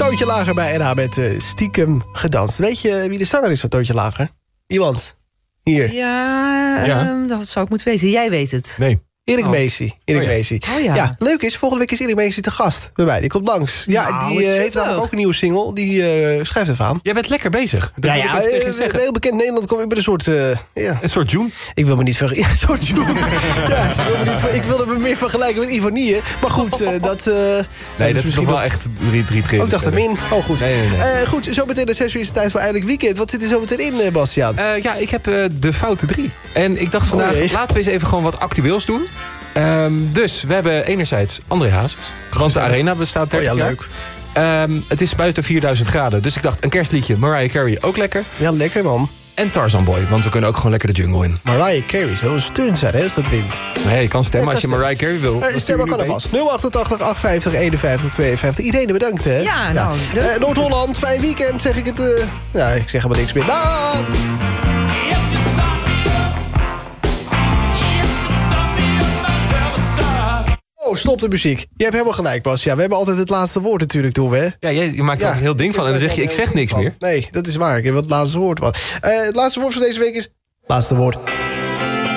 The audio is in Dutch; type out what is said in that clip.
Toontje Lager bij NH met Stiekem gedanst. Weet je wie de zanger is van Toontje Lager? Iemand? Hier. Ja. Dat zou ik moeten weten. Jij weet het. Nee. Erik Meesie. Ja, leuk is, volgende week is Erik Meesie te gast bij mij. Die komt langs. Ja, die heeft namelijk ook een nieuwe single. Die schrijft even aan. Jij bent lekker bezig. Heel bekend Nederland kom ik met een soort... Een soort June. Ik wil me niet vergelijken. Een soort June. Ik wilde me meer vergelijken met Ivonie. Maar goed, dat... nee, dat is nog wel echt 3 treden. Oh, ik dacht er min. Oh, goed. Nee. Goed, zo meteen de 6 uur is het tijd voor eindelijk weekend. Wat zit er zo meteen in, Bastiaan? Ik heb de foute 3. En ik dacht vandaag, laten we eens even gewoon wat actueels doen. Dus we hebben enerzijds André Hazes. Want de Arena bestaat 30 jaar. Leuk. Het is buiten 4000 graden. Dus ik dacht, een kerstliedje, Mariah Carey, ook lekker. Ja, lekker man. En Tarzan Boy, want we kunnen ook gewoon lekker de jungle in. Mariah Carey, zo'n steun zijn, hè, als dat wint. Nee, je kan stemmen als je Mariah Carey wil. Stem maar kan vast. 088 850 51 52. Iedereen bedankt, hè? Ja, nou. Noord-Holland, fijn weekend, zeg ik het. Ik zeg maar niks meer. Dag! Oh, stop de muziek. Je hebt helemaal gelijk, Bas. Ja, we hebben altijd het laatste woord natuurlijk, doen we, hè? Ja, je maakt er een heel ding van en dan zeg je, ik zeg niks meer. Nee, dat is waar. Ik heb het laatste woord van. Het laatste woord van deze week is... Laatste woord.